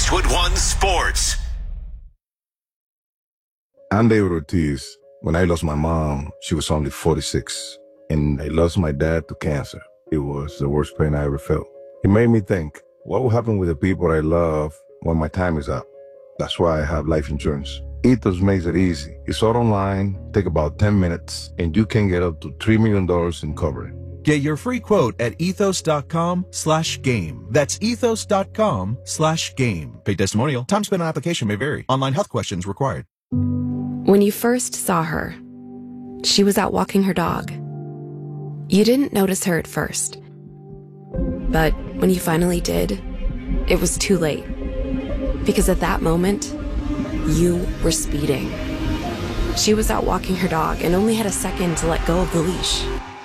Westwood One Sports. I'm David Ortiz. When I lost my mom, she was only 46. And I lost my dad to cancer. It was the worst pain I ever felt. It made me think, what will happen with the people I love when my time is up? That's why I have life insurance. Ethos makes it easy. It's all online, take about 10 minutes, and you can get up to $3 million in coverage. Get your free quote at ethos.com/game. That's ethos.com/game. Paid testimonial. Time spent on application may vary. Online health questions required. When you first saw her, she was out walking her dog. You didn't notice her at first. But when you finally did, it was too late. Because at that moment, you were speeding. She was out walking her dog and only had a second to let go of the leash.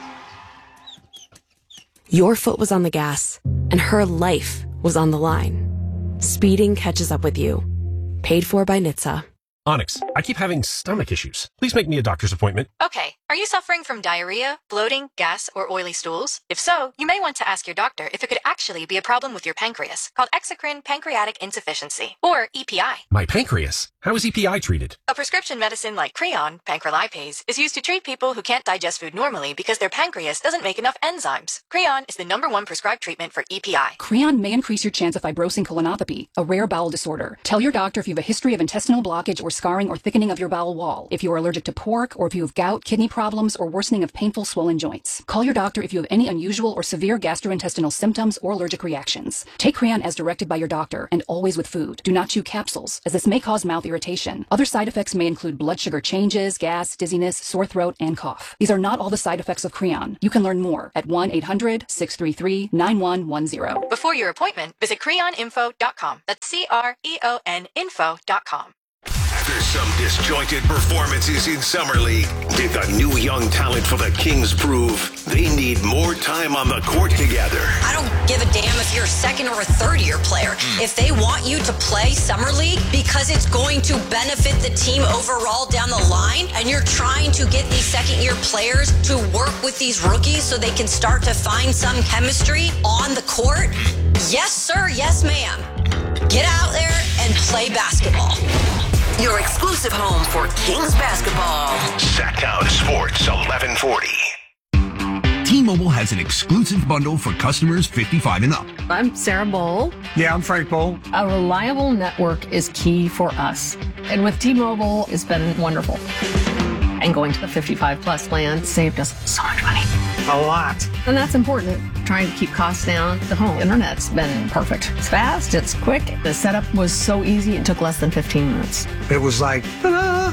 Your foot was on the gas, and her life was on the line. Speeding catches up with you. Paid for by NHTSA. Onyx, I keep having stomach issues. Please make me a doctor's appointment. Okay, are you suffering from diarrhea, bloating, gas, or oily stools? If so, you may want to ask your doctor if it could actually be a problem with your pancreas, called exocrine pancreatic insufficiency, or EPI. My pancreas? How is EPI treated? A prescription medicine like Creon, pancrelipase, is used to treat people who can't digest food normally because their pancreas doesn't make enough enzymes. Creon is the #1 prescribed treatment for EPI. Creon may increase your chance of fibrosing colonopathy, a rare bowel disorder. Tell your doctor if you have a history of intestinal blockage or scarring or thickening of your bowel wall, if you are allergic to pork, or if you have gout, kidney problems, or worsening of painful swollen joints. Call your doctor if you have any unusual or severe gastrointestinal symptoms or allergic reactions. Take Creon as directed by your doctor, and always with food. Do not chew capsules, as this may cause mouth irritation. Other side effects may include blood sugar changes, gas, dizziness, sore throat, and cough. These are not all the side effects of Creon. You can learn more at 1-800-633-9110. Before your appointment, visit creoninfo.com. That's CREON info.com. After some disjointed performances in Summer League, did the new young talent for the Kings prove they need more time on the court together? I don't give a damn if you're a second or a third-year player. If they want you to play Summer League because it's going to benefit the team overall down the line, and you're trying to get these second-year players to work with these rookies so they can start to find some chemistry on the court, yes, sir, yes, ma'am. Get out there and play basketball. Your exclusive home for Kings basketball. Sacktown Sports 1140. T-Mobile has an exclusive bundle for customers 55 and up. I'm Sarah Bowl. Yeah, I'm Frank Bowl. A reliable network is key for us. And with T-Mobile, it's been wonderful. And going to the 55 plus plan saved us so much money. A lot. And that's important. Trying to keep costs down. The home internet's been perfect. It's fast, it's quick. The setup was so easy, it took less than 15 minutes. It was like, ta-da!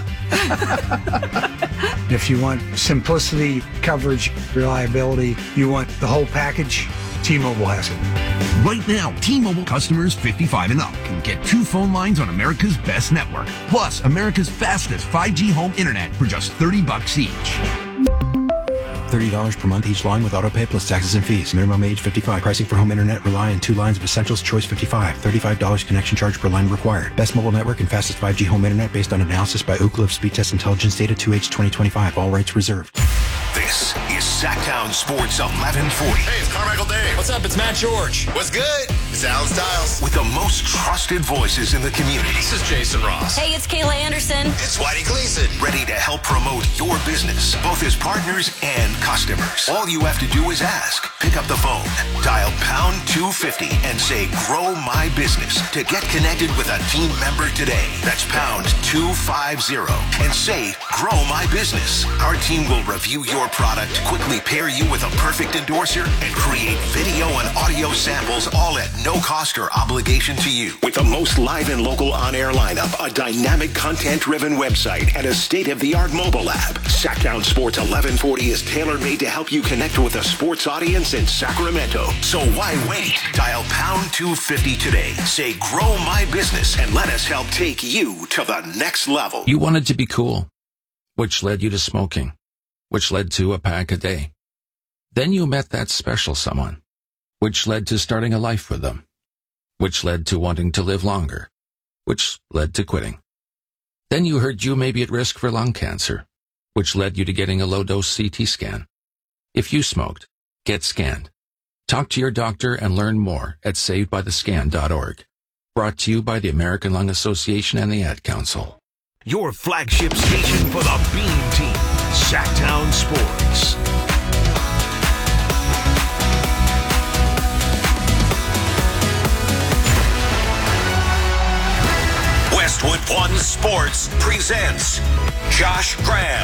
If you want simplicity, coverage, reliability, you want the whole package, T-Mobile has it. Right now, T-Mobile customers 55 and up can get 2 phone lines on America's best network, plus America's fastest 5G home internet for just $30 each. $30 per month each line with autopay plus taxes and fees. Minimum age 55. Pricing for home internet rely on 2 lines of Essentials Choice 55. $35 connection charge per line required. Best mobile network and fastest 5G home internet based on analysis by Ookla of Speed Test Intelligence Data 2H 2025. All rights reserved. This is Sacktown Sports 1140. Hey, it's Carmichael Dave. What's up? It's Matt George. What's good? It's Alan Stiles. With the most trusted voices in the community. This is Jason Ross. Hey, it's Kayla Anderson. It's Whitey Gleason. Ready to help promote your business, both as partners and customers. All you have to do is ask. Pick up the phone, dial pound 250 and say, grow my business to get connected with a team member today. That's pound 250 and say, grow my business. Our team will review your product, quickly pair you with a perfect endorser, and create video and audio samples all at no cost or obligation to you. With the most live and local on-air lineup, a dynamic content-driven website, and a state-of-the-art mobile app, Sacktown Sports 1140 is tailor-made to help you connect with a sports audience in Sacramento. So why wait? Dial pound 250 today. Say, grow my business, and let us help take you to the next level. You wanted to be cool, which led you to smoking, which led to a pack a day. Then you met that special someone, which led to starting a life with them, which led to wanting to live longer, which led to quitting. Then you heard you may be at risk for lung cancer, which led you to getting a low-dose CT scan. If you smoked, get scanned. Talk to your doctor and learn more at savedbythescan.org. Brought to you by the American Lung Association and the Ad Council. Your flagship station for the Beam Team, Sacktown Sports. Westwood One Sports presents Josh Graham.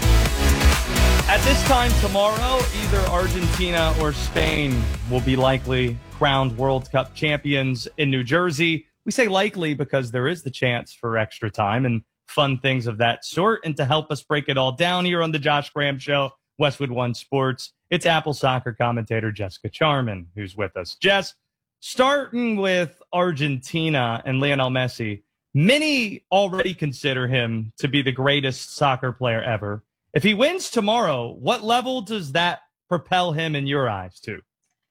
At this time tomorrow, either Argentina or Spain will be likely crowned World Cup champions in New Jersey. We say likely because there is the chance for extra time and fun things of that sort. And to help us break it all down here on the Josh Graham Show, Westwood One Sports, it's Apple soccer commentator Jessica Charman who's with us. Jess, starting with Argentina and Lionel Messi, many already consider him to be the greatest soccer player ever. If he wins tomorrow, what level does that propel him in your eyes to?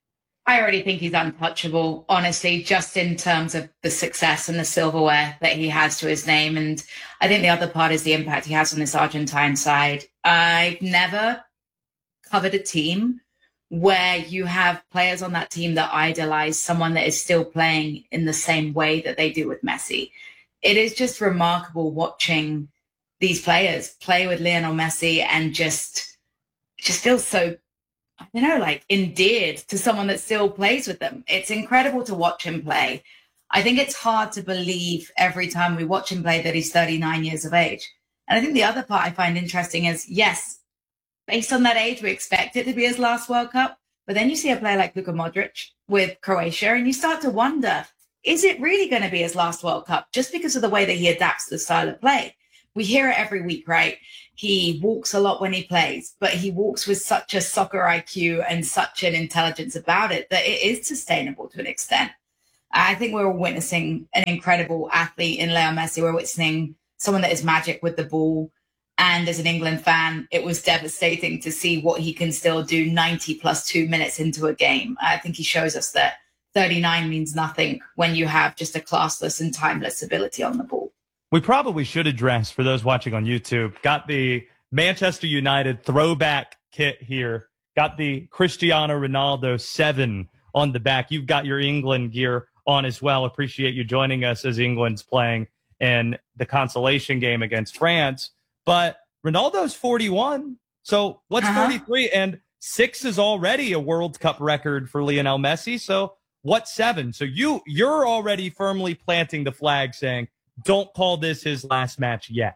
I already think he's untouchable, honestly, just in terms of the success and the silverware that he has to his name. And I think the other part is the impact he has on this Argentine side. I've never covered a team where you have players on that team that idolize someone that is still playing in the same way that they do with Messi. It is just remarkable watching these players play with Lionel Messi and just feel so, I don't know, like endeared to someone that still plays with them. It's incredible to watch him play. I think it's hard to believe every time we watch him play that he's 39 years of age. And I think the other part I find interesting is, yes, based on that age, we expect it to be his last World Cup. But then you see a player like Luka Modric with Croatia and you start to wonder, is it really going to be his last World Cup just because of the way that he adapts to the style of play? We hear it every week, right? He walks a lot when he plays, but he walks with such a soccer IQ and such an intelligence about it that it is sustainable to an extent. I think we're all witnessing an incredible athlete in Leo Messi. We're witnessing someone that is magic with the ball. And as an England fan, it was devastating to see what he can still do 90 plus 2 minutes into a game. I think he shows us that 39 means nothing when you have just a classless and timeless ability on the ball. We probably should address, for those watching on YouTube, got the Manchester United throwback kit here. Got the Cristiano Ronaldo 7 on the back. You've got your England gear on as well. Appreciate you joining us as England's playing in the consolation game against France. But Ronaldo's 41. So what's 43? And 6 is already a World Cup record for Lionel Messi. So what's 7? So you're already firmly planting the flag saying, don't call this his last match yet.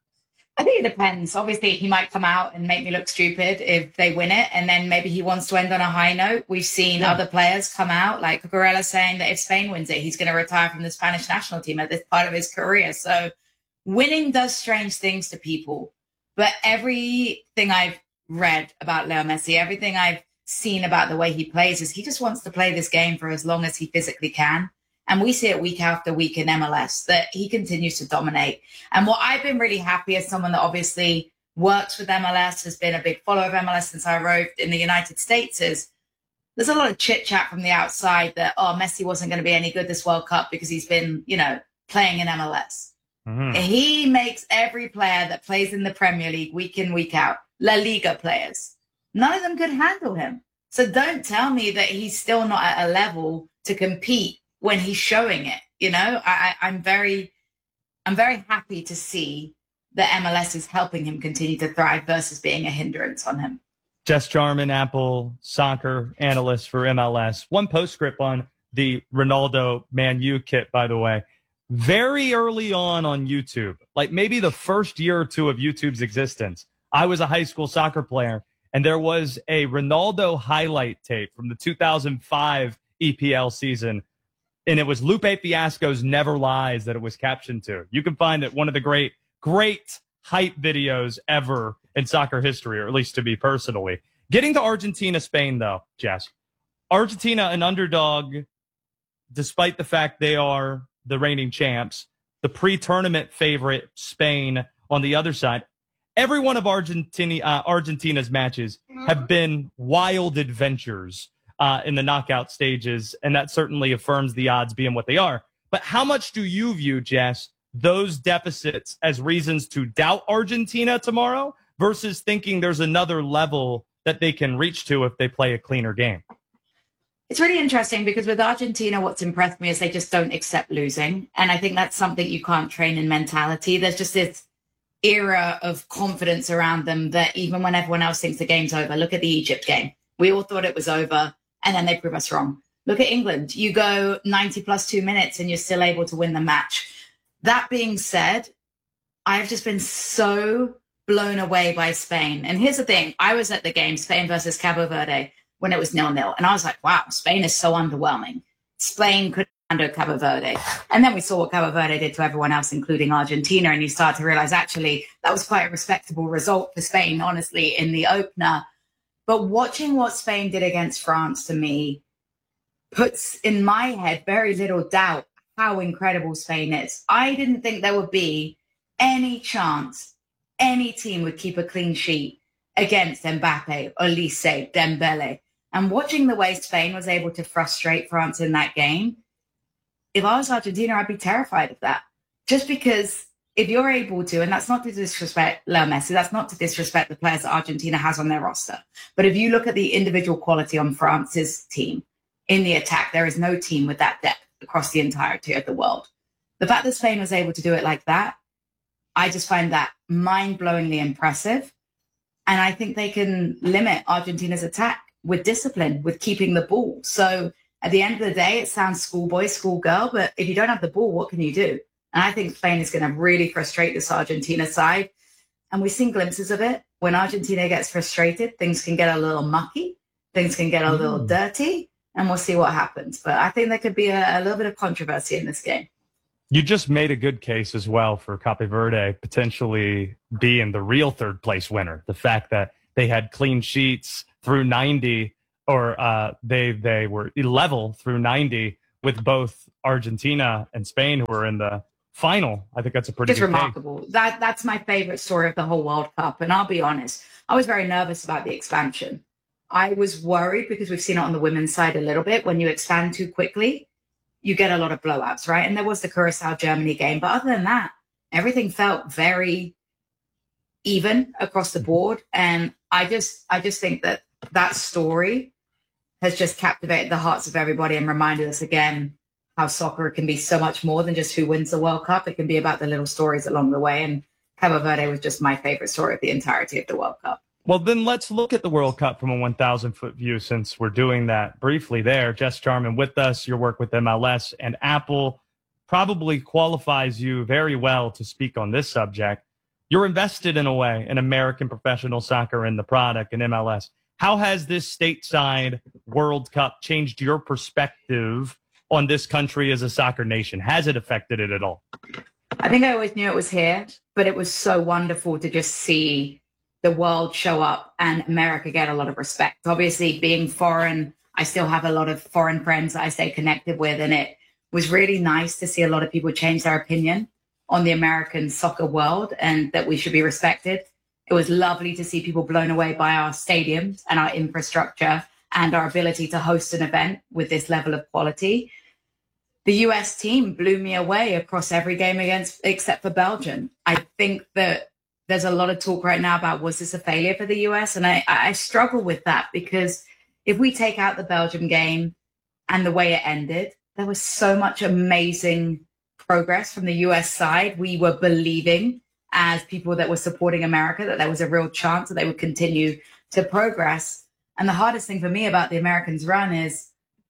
I think it depends. Obviously, he might come out and make me look stupid if they win it, and then maybe he wants to end on a high note. We've seen other players come out, like Cucurella saying that if Spain wins it, he's going to retire from the Spanish national team at this part of his career. So winning does strange things to people. But everything I've read about Leo Messi, everything I've seen about the way he plays is he just wants to play this game for as long as he physically can. And we see it week after week in MLS that he continues to dominate. And what I've been really happy as someone that obviously works with MLS, has been a big follower of MLS since I arrived in the United States, is there's a lot of chit chat from the outside that, oh, Messi wasn't going to be any good this World Cup because he's been, playing in MLS. Mm-hmm. He makes every player that plays in the Premier League week in, week out, La Liga players, none of them could handle him. So don't tell me that he's still not at a level to compete when he's showing it. I'm very happy to see that MLS is helping him continue to thrive versus being a hindrance on him. Jess Charman, Apple soccer analyst for MLS. One postscript on the Ronaldo Man U kit, by the way. Very early on YouTube, like maybe the first year or two of YouTube's existence, I was a high school soccer player, and there was a Ronaldo highlight tape from the 2005 EPL season. And it was Lupe Fiasco's Never Lies that it was captioned to. You can find it one of the great hype videos ever in soccer history, or at least to me personally. Getting to Argentina, Spain, though, Jess. Argentina, an underdog, despite the fact they are the reigning champs. The pre-tournament favorite, Spain, on the other side. Every one of Argentina's matches have been wild adventures in the knockout stages, and that certainly affirms the odds being what they are. But how much do you view, Jess, those deficits as reasons to doubt Argentina tomorrow versus thinking there's another level that they can reach to if they play a cleaner game? It's really interesting because with Argentina, what's impressed me is they just don't accept losing. And I think that's something you can't train in mentality. There's just this era of confidence around them that even when everyone else thinks the game's over, look at the Egypt game. We all thought it was over, and then they prove us wrong. Look at England. You go 90 plus 2 minutes and you're still able to win the match. That being said, I've just been so blown away by Spain. And here's the thing. I was at the game, Spain versus Cabo Verde, when it was 0-0. And I was like, wow, Spain is so underwhelming. Spain could handle Cabo Verde. And then we saw what Cabo Verde did to everyone else, including Argentina. And you start to realize, actually, that was quite a respectable result for Spain, honestly, in the opener. But watching what Spain did against France, to me, puts in my head very little doubt how incredible Spain is. I didn't think there would be any chance any team would keep a clean sheet against Mbappe, Olise, Dembele. And watching the way Spain was able to frustrate France in that game, if I was Argentina, I'd be terrified of that. Just because if you're able to, and that's not to disrespect Leo Messi, that's not to disrespect the players that Argentina has on their roster. But if you look at the individual quality on France's team in the attack, there is no team with that depth across the entirety of the world. The fact that Spain was able to do it like that, I just find that mind-blowingly impressive. And I think they can limit Argentina's attack with discipline, with keeping the ball. So at the end of the day, it sounds schoolboy, schoolgirl, but if you don't have the ball, what can you do? And I think Spain is going to really frustrate this Argentina side. And we've seen glimpses of it. When Argentina gets frustrated, things can get a little mucky, things can get a little dirty, and we'll see what happens. But I think there could be a little bit of controversy in this game. You just made a good case as well for Cape Verde potentially being the real third place winner. The fact that they had clean sheets through 90, or they were level through 90 with both Argentina and Spain, who were in the final. I think that's a pretty good remarkable case. That's my favorite story of the whole World Cup. And I'll be honest, I was very nervous about the expansion. I was worried because we've seen it on the women's side a little bit. When you expand too quickly, you get a lot of blowouts, right? And there was the Curacao-Germany game. But other than that, everything felt very even across the board. And I just think that story has just captivated the hearts of everybody and reminded us again how soccer can be so much more than just who wins the World Cup. It can be about the little stories along the way. And Cabo Verde was just my favorite story of the entirety of the World Cup. Well, then let's look at the World Cup from a 1,000-foot view, since we're doing that briefly there. Jess Jarman with us, your work with MLS and Apple probably qualifies you very well to speak on this subject. You're invested in a way in American professional soccer and the product in MLS. How has this stateside World Cup changed your perspective on this country as a soccer nation? Has it affected it at all? I think I always knew it was here, but it was so wonderful to just see the world show up and America get a lot of respect. Obviously, being foreign, I still have a lot of foreign friends that I stay connected with, and it was really nice to see a lot of people change their opinion on the American soccer world and that we should be respected. It was lovely to see people blown away by our stadiums and our infrastructure and our ability to host an event with this level of quality. The US team blew me away across every game except for Belgium. I think that there's a lot of talk right now about, was this a failure for the US? And I struggle with that, because if we take out the Belgium game and the way it ended, there was so much amazing progress from the US side. We were believing, as people that were supporting America, that there was a real chance that they would continue to progress. And the hardest thing for me about the Americans' run is,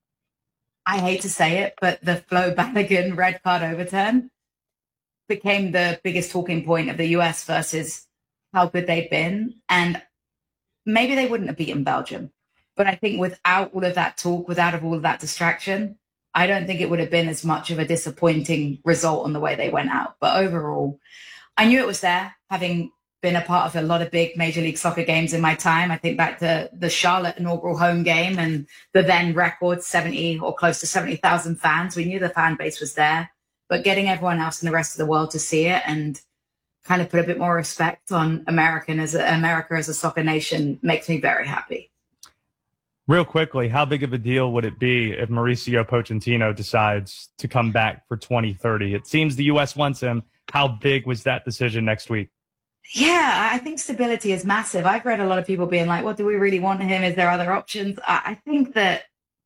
I hate to say it, but the Flo Balogun red card overturn became the biggest talking point of the US versus how good they've been. And maybe they wouldn't have beaten Belgium. But I think without all of that talk, without all of that distraction, I don't think it would have been as much of a disappointing result on the way they went out. But overall, I knew it was there, having been a part of a lot of big Major League Soccer games in my time. I think back to the Charlotte inaugural home game and the then record 70 or close to 70,000 fans. We knew the fan base was there. But getting everyone else in the rest of the world to see it and kind of put a bit more respect on America as a soccer nation makes me very happy. Real quickly, how big of a deal would it be if Mauricio Pochettino decides to come back for 2030? It seems the U.S. wants him. How big was that decision next week? Yeah, I think stability is massive. I've read a lot of people being like, well, do we really want him? Is there other options? I think that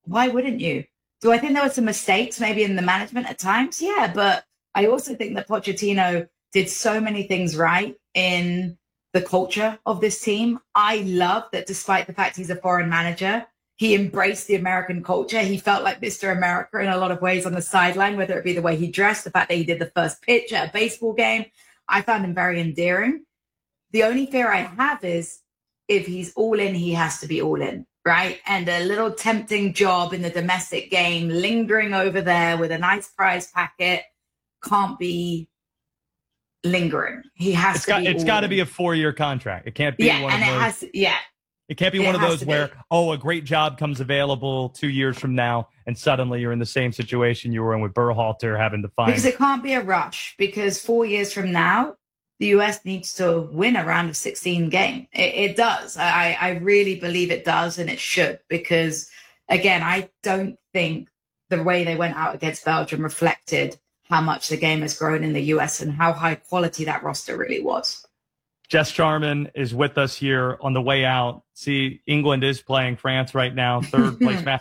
why wouldn't you? Do I think there were some mistakes maybe in the management at times? Yeah, but I also think that Pochettino did so many things right in the culture of this team. I love that despite the fact he's a foreign manager, he embraced the American culture. He felt like Mr. America in a lot of ways on the sideline, whether it be the way he dressed, the fact that he did the first pitch at a baseball game. I found him very endearing. The only fear I have is if he's all in, he has to be all in, right? And a little tempting job in the domestic game, lingering over there with a nice prize packet, can't be lingering. He has to be. It's got to be a 4-year contract. It can't be one of those. It can't be one of those where, a great job comes available 2 years from now, and suddenly you're in the same situation you were in with Berhalter, having to find. Because it can't be a rush, because 4 years from now, the US needs to win a round of 16 game. It does. I really believe it does, and it should, because, again, I don't think the way they went out against Belgium reflected how much the game has grown in the US and how high quality that roster really was. Jess Charman is with us here on the way out. See, England is playing France right now, third place match.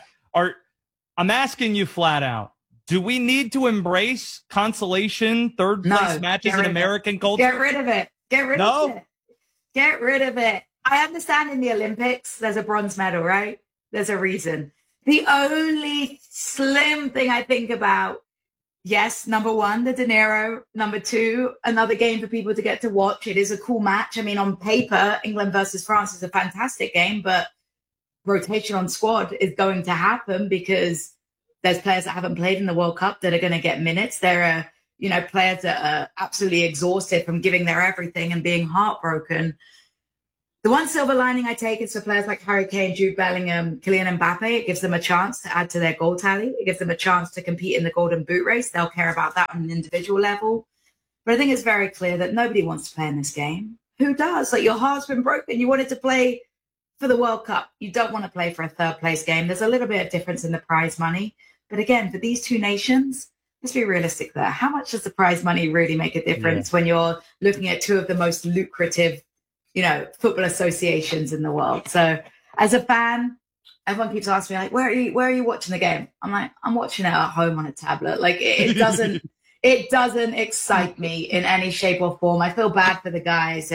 I'm asking you flat out, do we need to embrace consolation third place matches in American culture? Get rid of it. Get rid of it. Get rid of it. I understand in the Olympics, there's a bronze medal, right? There's a reason. The only slim thing I think about, yes, number one, the De Niro. Number two, another game for people to get to watch. It is a cool match. I mean, on paper, England versus France is a fantastic game, but rotation on squad is going to happen because there's players that haven't played in the World Cup that are going to get minutes. There are, players that are absolutely exhausted from giving their everything and being heartbroken. The one silver lining I take is for players like Harry Kane, Jude Bellingham, Kylian Mbappe. It gives them a chance to add to their goal tally. It gives them a chance to compete in the Golden Boot race. They'll care about that on an individual level. But I think it's very clear that nobody wants to play in this game. Who does? Like, your heart's been broken. You wanted to play for the World Cup. You don't want to play for a third place game. There's a little bit of difference in the prize money. But again, for these two nations, let's be realistic there. How much does the prize money really make a difference when you're looking at two of the most lucrative, football associations in the world? So as a fan, everyone keeps asking me, like, where are you watching the game? I'm like, I'm watching it at home on a tablet. Like, it doesn't excite me in any shape or form. I feel bad for the guys.